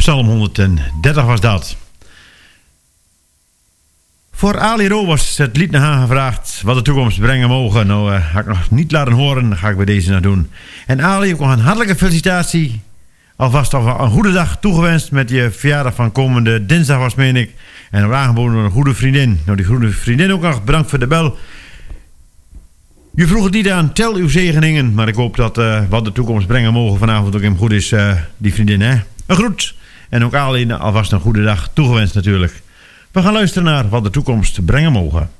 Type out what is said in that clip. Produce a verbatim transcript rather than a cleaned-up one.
Psalm honderddertig was dat. Voor Ali Ro was het lied naar haar gevraagd wat de toekomst brengen mogen. Nou, uh, ga ik nog niet laten horen, dat ga ik bij deze nog doen. En Ali, ook nog een hartelijke felicitatie. Alvast al een goede dag toegewenst met je verjaardag van komende dinsdag was, meen ik. En we aangeboden door een goede vriendin. Nou, die goede vriendin ook nog, bedankt voor de bel. Je vroeg het niet aan, tel uw zegeningen. Maar ik hoop dat uh, wat de toekomst brengen mogen vanavond ook hem goed is, uh, die vriendin, hè. Een groet. En ook Ali, alvast een goede dag toegewenst natuurlijk. We gaan luisteren naar wat de toekomst brengen mogen.